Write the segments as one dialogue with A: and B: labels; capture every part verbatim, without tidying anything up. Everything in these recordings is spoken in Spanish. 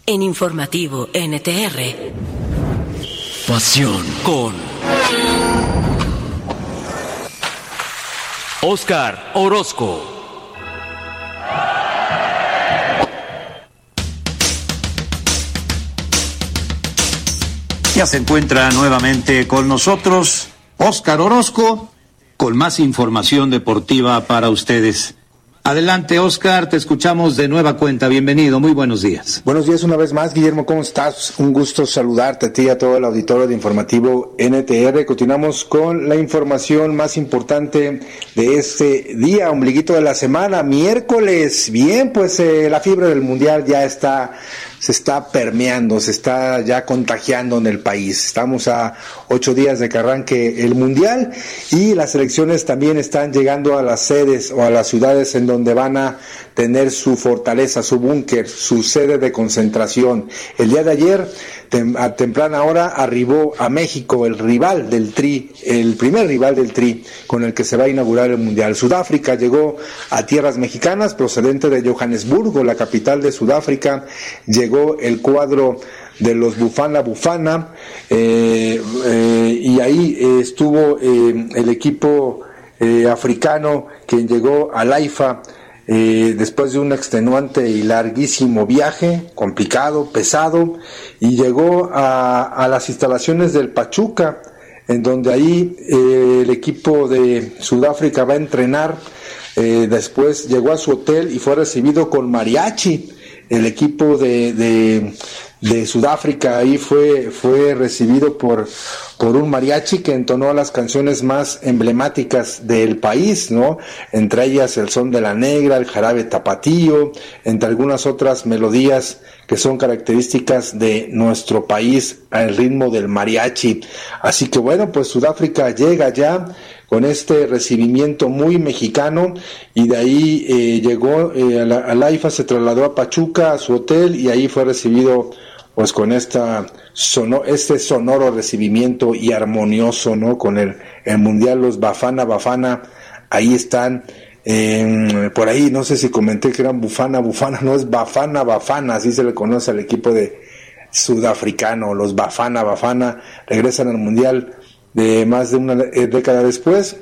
A: En Informativo N T R. Pasión con Óscar Orozco.
B: Ya se encuentra nuevamente con nosotros Óscar Orozco con más información deportiva para ustedes. Adelante, Óscar, te escuchamos de nueva cuenta. Bienvenido, muy buenos días.
C: Buenos días una vez más, Guillermo, ¿cómo estás? Un gusto saludarte a ti y a todo el auditorio de Informativo N T R. Continuamos con la información más importante de este día, ombliguito de la semana, miércoles. Bien, pues eh, la fiebre del Mundial ya está... se está permeando, se está ya contagiando en el país. Estamos a ocho días de que arranque el Mundial y las selecciones también están llegando a las sedes o a las ciudades en donde van a tener su fortaleza, su búnker, su sede de concentración. El día de ayer, tem- a temprana hora, arribó a México el rival del Tri, el primer rival del Tri con el que se va a inaugurar el Mundial. Sudáfrica llegó a tierras mexicanas, procedente de Johannesburgo, la capital de Sudáfrica. Llegó el cuadro de los Bafana Bafana eh, eh, y ahí eh, estuvo eh, el equipo eh, africano quien llegó al AIFA eh, después de un extenuante y larguísimo viaje, complicado, pesado, y llegó a, a las instalaciones del Pachuca, en donde ahí eh, el equipo de Sudáfrica va a entrenar. Eh, después llegó a su hotel y fue recibido con mariachi. El equipo de, de, de Sudáfrica ahí fue, fue recibido por, por un mariachi que entonó las canciones más emblemáticas del país, ¿no? Entre ellas el Son de la Negra, el Jarabe Tapatío, entre algunas otras melodías que son características de nuestro país al ritmo del mariachi. Así que bueno, pues Sudáfrica llega ya con este recibimiento muy mexicano y de ahí eh, llegó eh, a la, al AIFA, se trasladó a Pachuca, a su hotel, y ahí fue recibido pues con esta sono, este sonoro recibimiento y armonioso, ¿no? Con el, el Mundial, los Bafana Bafana, ahí están. Eh, por ahí, no sé si comenté que eran Bufana Bufana, no, es Bafana Bafana, así se le conoce al equipo de sudafricano. Los Bafana Bafana regresan al Mundial de más de una década después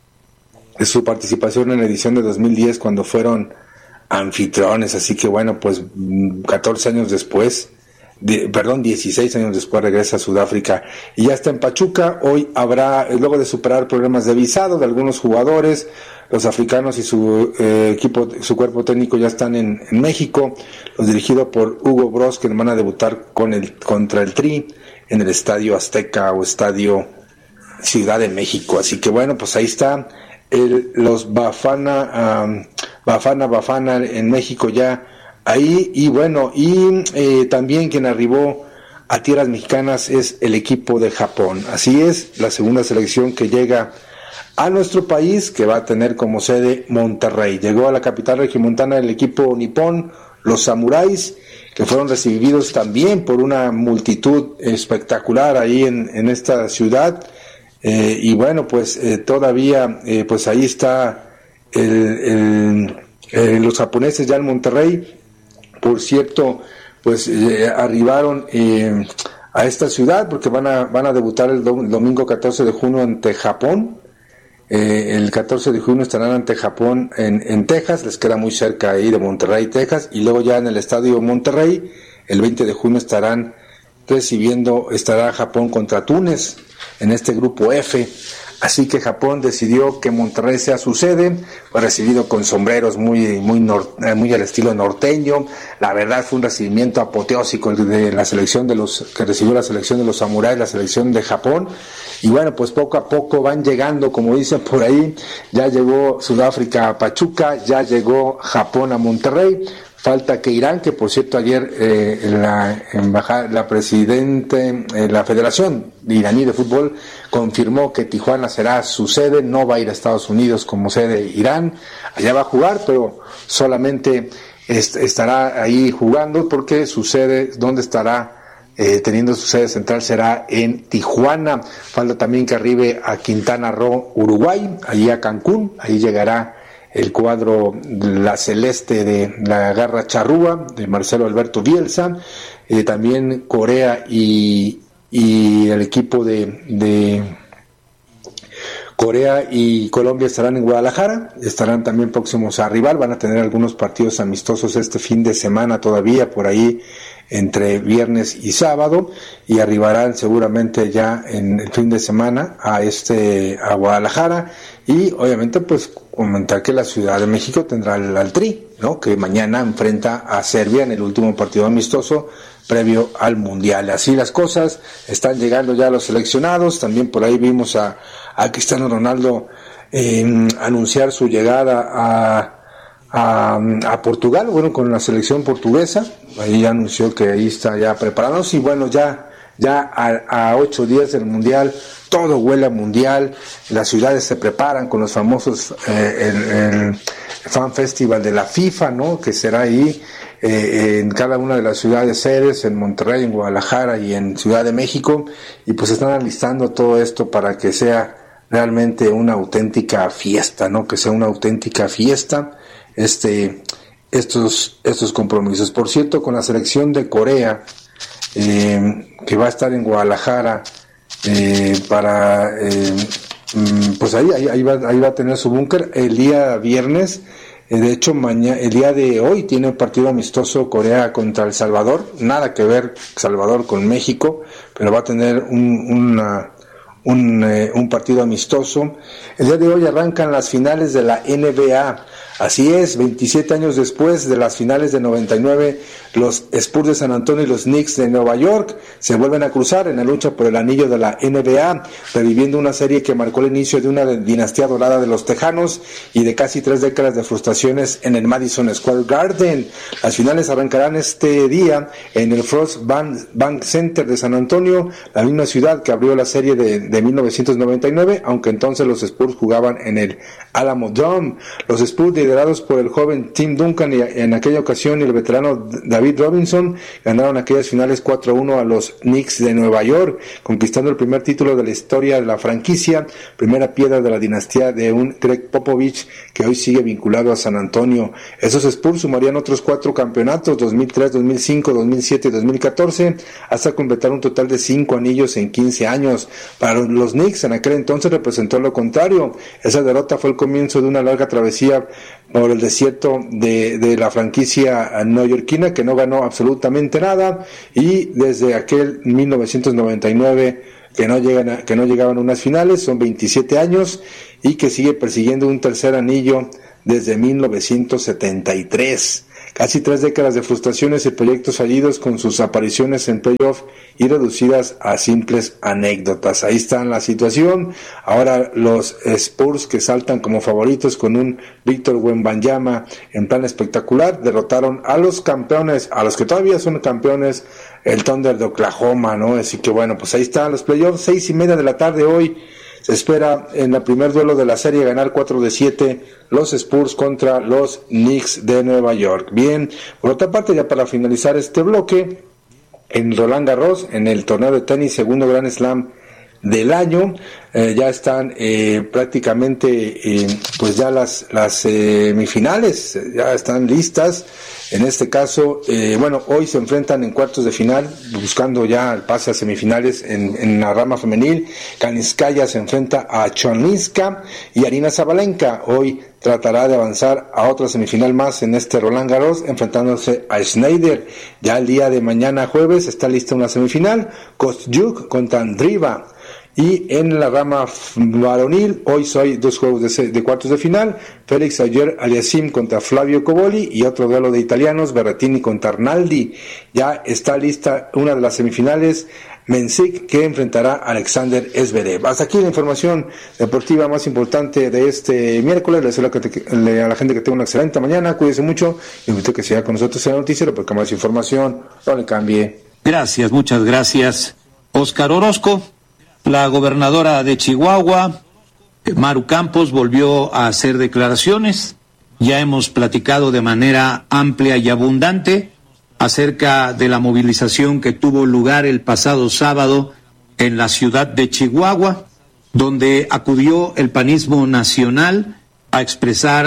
C: de su participación en la edición de dos mil diez, cuando fueron anfitriones. Así que bueno, pues catorce años después, de, perdón, dieciséis años después regresa a Sudáfrica y ya está en Pachuca. Hoy habrá, luego de superar problemas de visado de algunos jugadores, los africanos y su eh, equipo, su cuerpo técnico ya están en, en México, los dirigidos por Hugo Bross, que van a debutar con el, contra el Tri en el Estadio Azteca o Estadio Ciudad de México. Así que bueno, pues ahí está el, los Bafana um, Bafana Bafana en México ya ahí. Y bueno, y eh, también quien arribó a tierras mexicanas es el equipo de Japón. Así es, la segunda selección que llega a nuestro país, que va a tener como sede Monterrey. Llegó a la capital regiomontana el equipo nipón, los Samuráis, que fueron recibidos también por una multitud espectacular ahí en, en esta ciudad. Eh, y bueno, pues eh, todavía, eh, pues ahí está el, el, eh, los japoneses ya en Monterrey. Por cierto, pues eh, arribaron eh, a esta ciudad porque van a, van a debutar el, do, el domingo catorce de junio ante Japón. Eh, el catorce de junio estarán ante Japón en, en Texas, les queda muy cerca ahí de Monterrey, Texas, y luego ya en el Estadio Monterrey, el veinte de junio estarán recibiendo, estará Japón contra Túnez en este grupo F. Así que Japón decidió que Monterrey sea su sede, fue recibido con sombreros muy muy nor, muy al estilo norteño. La verdad fue un recibimiento apoteósico de la selección de los que recibió la selección de los samuráis, la selección de Japón. Y bueno, pues poco a poco van llegando, como dicen por ahí, ya llegó Sudáfrica a Pachuca, ya llegó Japón a Monterrey. Falta que Irán, que por cierto ayer eh, la embajada, la presidente, eh, la Federación Iraní de Fútbol confirmó que Tijuana será su sede, no va a ir a Estados Unidos como sede Irán, allá va a jugar, pero solamente est- estará ahí jugando porque su sede, donde estará eh, teniendo su sede central, será en Tijuana. Falta también que arribe a Quintana Roo, Uruguay, allí a Cancún, ahí llegará el cuadro La Celeste de la Garra Charrúa, de Marcelo Alberto Bielsa, eh, también Corea y, y el equipo de, de Corea y Colombia estarán en Guadalajara, estarán también próximos a rival, van a tener algunos partidos amistosos este fin de semana todavía por ahí entre viernes y sábado, y arribarán seguramente ya en el fin de semana a este a Guadalajara. Y obviamente pues comentar que la Ciudad de México tendrá el al Tri, ¿no?, que mañana enfrenta a Serbia en el último partido amistoso previo al Mundial. Así las cosas, están llegando ya los seleccionados. También por ahí vimos a, a Cristiano Ronaldo eh, anunciar su llegada a A, a Portugal, bueno, con la selección portuguesa. Ahí anunció que ahí está ya preparados, y bueno, ya ya a, a ocho días del Mundial, todo huele a Mundial, las ciudades se preparan con los famosos eh, el, el Fan Festival de la FIFA, ¿no?, que será ahí eh, en cada una de las ciudades sedes, en Monterrey, en Guadalajara y en Ciudad de México, y pues están alistando todo esto para que sea realmente una auténtica fiesta, ¿no?, que sea una auténtica fiesta este estos estos compromisos. Por cierto, con la selección de Corea, eh, que va a estar en Guadalajara eh, para eh, pues ahí, ahí ahí va ahí va a tener su búnker el día viernes. Eh, de hecho, mañana, el día de hoy tiene un partido amistoso Corea contra El Salvador, nada que ver Salvador con México, pero va a tener un una un eh, un partido amistoso. El día de hoy arrancan las finales de la N B A. Así es, veintisiete años después de las finales de noventa y nueve, los Spurs de San Antonio y los Knicks de Nueva York se vuelven a cruzar en la lucha por el anillo de la N B A, reviviendo una serie que marcó el inicio de una dinastía dorada de los Tejanos y de casi tres décadas de frustraciones en el Madison Square Garden. Las finales arrancarán este día en el Frost Bank Center de San Antonio, la misma ciudad que abrió la serie de, de mil novecientos noventa y nueve, aunque entonces los Spurs jugaban en el Alamo Dome. Los Spurs de liderados por el joven Tim Duncan y en aquella ocasión el veterano David Robinson, ganaron aquellas finales cuatro a uno a los Knicks de Nueva York, conquistando el primer título de la historia de la franquicia, primera piedra de la dinastía de un Greg Popovich que hoy sigue vinculado a San Antonio. Esos Spurs sumarían otros cuatro campeonatos, dos mil tres, dos mil cinco, dos mil siete y dos mil catorce, hasta completar un total de cinco anillos en quince años. Para los Knicks en aquel entonces representó lo contrario. Esa derrota fue el comienzo de una larga travesía por el desierto de, de la franquicia neoyorquina, que no ganó absolutamente nada, y desde aquel mil novecientos noventa y nueve que no llegan a, que no llegaban a unas finales, son veintisiete años, y que sigue persiguiendo un tercer anillo desde mil novecientos setenta y tres. Casi tres décadas de frustraciones y proyectos fallidos con sus apariciones en playoff y reducidas a simples anécdotas. Ahí está la situación. Ahora los Spurs, que saltan como favoritos con un Víctor Wembanyama en plan espectacular, derrotaron a los campeones, a los que todavía son campeones, el Thunder de Oklahoma, ¿no? Así que bueno, pues ahí están los playoffs, seis y media de la tarde hoy. Se espera en el primer duelo de la serie ganar cuatro de siete los Spurs contra los Knicks de Nueva York. Bien, por otra parte, ya para finalizar este bloque, en Roland Garros, en el torneo de tenis, segundo Grand Slam del año, eh, ya están eh, prácticamente eh, pues ya las las semifinales, eh, ya están listas. En este caso, eh, bueno, hoy se enfrentan en cuartos de final, buscando ya el pase a semifinales en, en la rama femenil. Kaniskaya se enfrenta a Chonlinska y Arina Sabalenka hoy tratará de avanzar a otra semifinal más en este Roland Garros, enfrentándose a Schneider. Ya el día de mañana jueves está lista una semifinal, Kostyuk contra Andriva. Y en la rama varonil, hoy hay dos juegos de, de cuartos de final, Félix Auger-Aliassime contra Flavio Cobolli, y otro duelo de italianos, Berrettini contra Arnaldi. Ya está lista una de las semifinales, Mensik, que enfrentará a Alexander Zverev. Hasta aquí la información deportiva más importante de este miércoles. Les deseo a la gente que tenga una excelente mañana, cuídense mucho, y invito a que siga con nosotros en el noticiero, porque más información, no le cambie.
B: Gracias, muchas gracias, Óscar Orozco. La gobernadora de Chihuahua, Maru Campos, volvió a hacer declaraciones. Ya hemos platicado de manera amplia y abundante acerca de la movilización que tuvo lugar el pasado sábado en la ciudad de Chihuahua, donde acudió el panismo nacional a expresar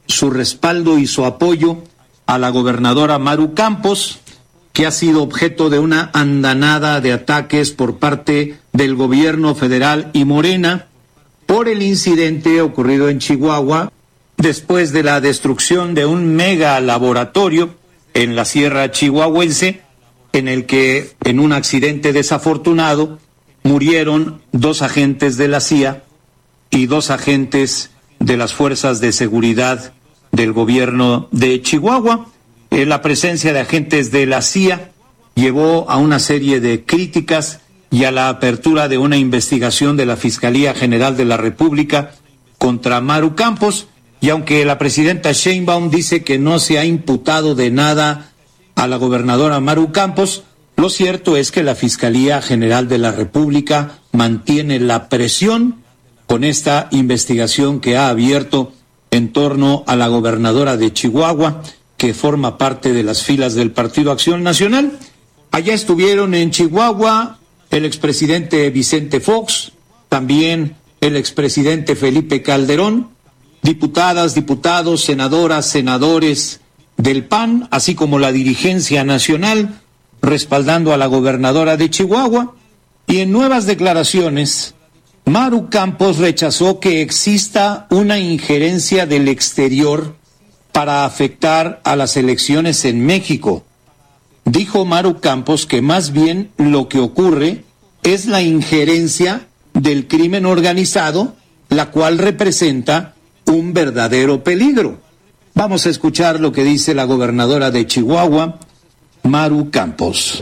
B: su respaldo y su apoyo a la gobernadora Maru Campos, que ha sido objeto de una andanada de ataques por parte del gobierno federal y Morena por el incidente ocurrido en Chihuahua después de la destrucción de un mega laboratorio en la sierra chihuahuense, en el que en un accidente desafortunado murieron dos agentes de la C I A y dos agentes de las fuerzas de seguridad del gobierno de Chihuahua. Eh, la presencia de agentes de la C I A llevó a una serie de críticas y a la apertura de una investigación de la Fiscalía General de la República contra Maru Campos, y aunque la presidenta Sheinbaum dice que no se ha imputado de nada a la gobernadora Maru Campos, lo cierto es que la Fiscalía General de la República mantiene la presión con esta investigación que ha abierto en torno a la gobernadora de Chihuahua, que forma parte de las filas del Partido Acción Nacional. Allá estuvieron en Chihuahua el expresidente Vicente Fox, también el expresidente Felipe Calderón, diputadas, diputados, senadoras, senadores del P A N, así como la dirigencia nacional, respaldando a la gobernadora de Chihuahua. Y en nuevas declaraciones, Maru Campos rechazó que exista una injerencia del exterior para afectar a las elecciones en México. Dijo Maru Campos que más bien lo que ocurre es la injerencia del crimen organizado, la cual representa un verdadero peligro. Vamos a escuchar lo que dice la gobernadora de Chihuahua, Maru Campos.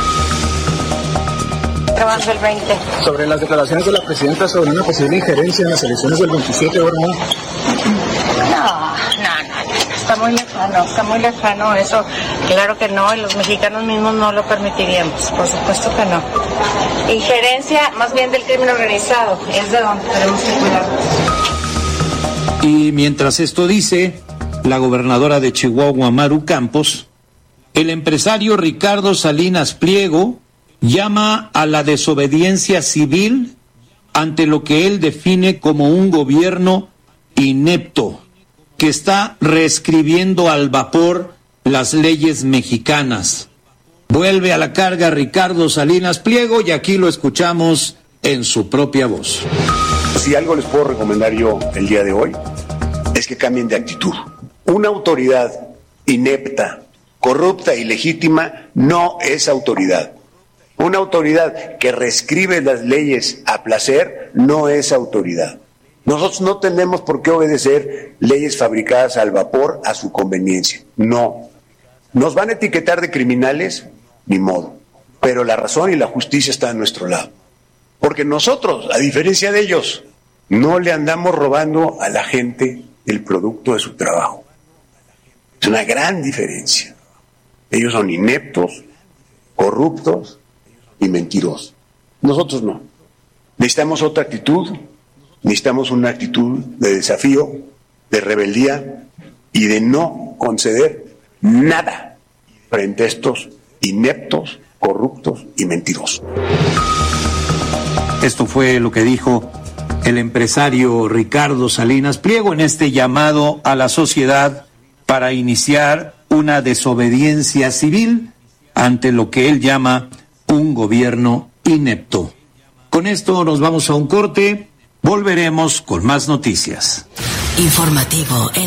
D: El veinte.
E: Sobre las declaraciones de la presidenta sobre una posible injerencia en las elecciones del veintisiete, ¿verdad?
D: No, no, no, está muy lejano, está muy lejano eso. Claro que no, y los mexicanos mismos no lo permitiríamos, por supuesto que no. Injerencia más bien del crimen organizado, es de donde tenemos que cuidar.
B: Y mientras esto dice la gobernadora de Chihuahua, Maru Campos, el empresario Ricardo Salinas Pliego llama a la desobediencia civil ante lo que él define como un gobierno inepto, que está reescribiendo al vapor las leyes mexicanas. Vuelve a la carga Ricardo Salinas Pliego y aquí lo escuchamos en su propia voz.
F: Si algo les puedo recomendar yo el día de hoy es que cambien de actitud. Una autoridad inepta, corrupta, ilegítima no es autoridad. Una autoridad que reescribe las leyes a placer no es autoridad. Nosotros no tenemos por qué obedecer leyes fabricadas al vapor a su conveniencia. No. ¿Nos van a etiquetar de criminales? Ni modo. Pero la razón y la justicia están a nuestro lado. Porque nosotros, a diferencia de ellos, no le andamos robando a la gente el producto de su trabajo. Es una gran diferencia. Ellos son ineptos, corruptos y mentirosos. Nosotros no. Necesitamos otra actitud, necesitamos una actitud de desafío, de rebeldía y de no conceder nada frente a estos ineptos, corruptos y mentirosos.
B: Esto fue lo que dijo el empresario Ricardo Salinas Pliego en este llamado a la sociedad para iniciar una desobediencia civil ante lo que él llama un gobierno inepto. Con esto nos vamos a un corte, volveremos con más noticias.
A: Informativo.